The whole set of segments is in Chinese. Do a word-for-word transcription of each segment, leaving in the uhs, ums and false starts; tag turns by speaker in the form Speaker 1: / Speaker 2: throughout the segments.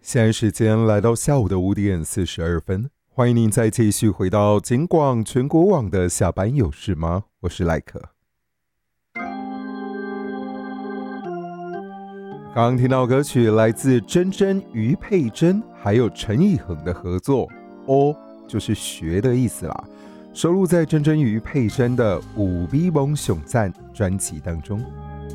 Speaker 1: 现在时间来到下午的五点四十二分，欢迎您再继续回到警广全国网的下班有事吗？我是赖可。刚刚听到歌曲来自珍珍、于佩珍还有陈以恒的合作，哦，就是学的意思啦，收录在珍珍与佩珍的《五 B 梦熊赞》专辑当中。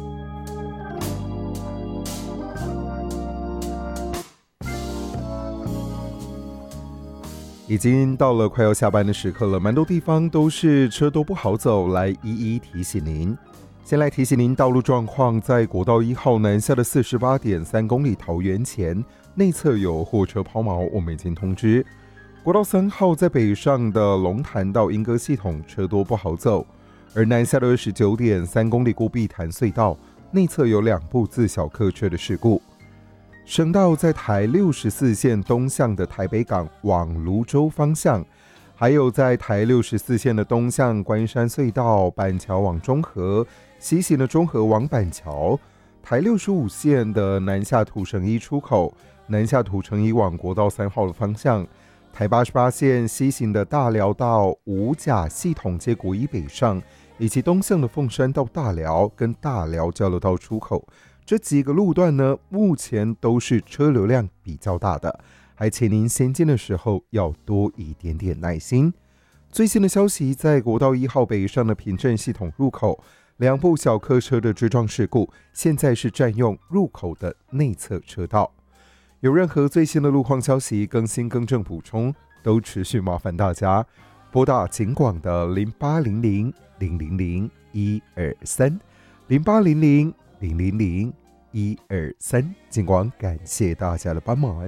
Speaker 1: 已经到了快要下班的时刻了，蛮多地方都是车多不好走，来一一提醒您。先来提醒您道路状况，在国道一号南下的 四十八点三 公里桃园前，内侧有货车抛锚，我们已经通知。国道三号在北上的龙潭到莺歌系统车多不好走，而南下的 二十九点三 公里过碧潭隧道，内侧有两部自小客车的事故。省道在台六十四线东向的台北港往泸州方向，还有在台六十四线的东向关山隧道板桥往中和，西行的中和往板桥，台六十五线的南下土城一出口，南下土城一往国道三号的方向，台八十八线西行的大寮到五甲系统街国一北上，以及东向的凤山到大寮跟大寮交流道出口。这几个路段呢，目前都是车流量比较大的，还请您行进的时候要多一点点耐心。最新的消息，在国道一号北上的平镇系统入口，两部小客车的追撞事故，现在是占用入口的内侧车道。有任何最新的路况消息、更新更正补充，都持续麻烦大家拨打警广的零八零零零零零一二三零八零零零零零一二三，警广感谢大家的帮忙。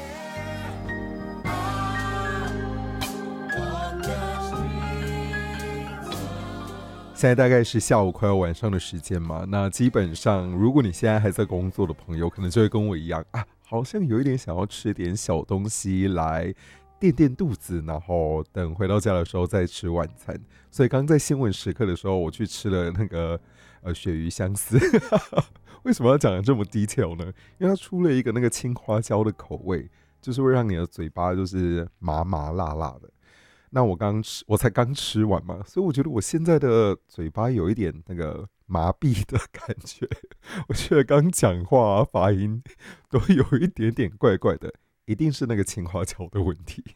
Speaker 1: 现在大概是下午快要晚上的时间嘛，那基本上如果你现在还在工作的朋友，可能就会跟我一样啊，好像有一点想要吃点小东西来垫垫肚子，然后等回到家的时候再吃晚餐。所以刚在新闻时刻的时候，我去吃了那个呃鳕鱼香丝。为什么要讲的这么 detail 呢？因为它出了一个那个青花椒的口味，就是会让你的嘴巴就是麻麻辣辣的。那我刚吃，我才刚吃完嘛，所以我觉得我现在的嘴巴有一点那个麻痹的感觉。我觉得刚讲话啊、发音都有一点点怪怪的，一定是那个青花椒的问题。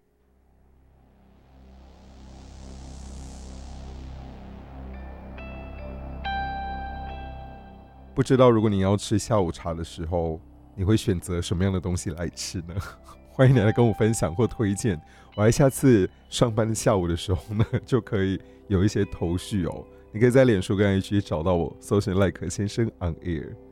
Speaker 1: 不知道如果你要吃下午茶的时候，你会选择什么样的东西来吃呢？欢迎你来跟我分享或推荐，我还下次上班下午的时候呢，就可以有一些头绪哦。你可以在脸书跟 I G 找到我，搜寻赖可先生 on air。